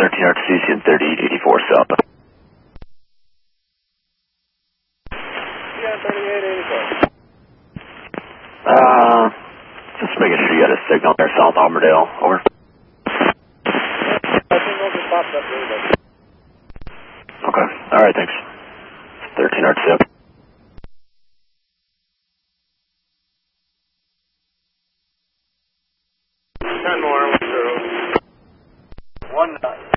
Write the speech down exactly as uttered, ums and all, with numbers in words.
thirteen Arts C C and thirty eighty-four South. Yeah, thirty-eight eighty-four. Uh, just making sure you got a signal there, South Armourdale. Over. I think those just popped up really good. Okay. All right, thanks. thirteen Arts C. ten more, zero. One nine.